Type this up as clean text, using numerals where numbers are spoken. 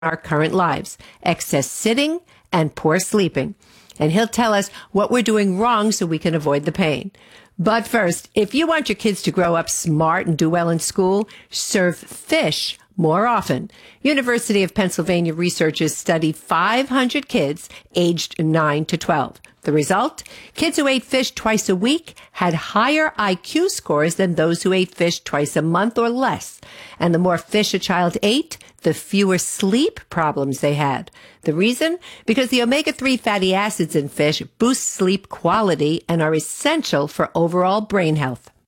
our current lives: excess sitting and poor sleeping. And he'll tell us what we're doing wrong so we can avoid the pain. But first, if you want your kids to grow up smart and do well in school, serve fish more often. University of Pennsylvania researchers studied 500 kids aged 9 to 12. The result? Kids who ate fish twice a week had higher IQ scores than those who ate fish twice a month or less. And the more fish a child ate, the fewer sleep problems they had. The reason? Because the omega-3 fatty acids in fish boost sleep quality and are essential for overall brain health.